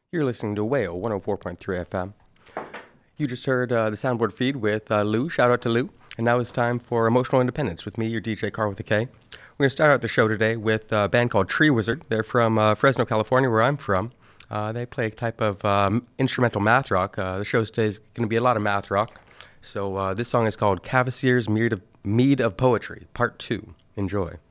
You're listening to Whale 104.3 FM. You just heard the soundboard feed with Lou. Shout out to Lou. And now it's time for Emotional Independence with me, your DJ Carl with a K. We're going to start out the show today with a band called Tree Wizard. They're from Fresno, California, where I'm from. They play a type of instrumental math rock. The show today is going to be a lot of math rock. So this song is called Cavasier's Mead of Poetry, Part 2. Enjoy.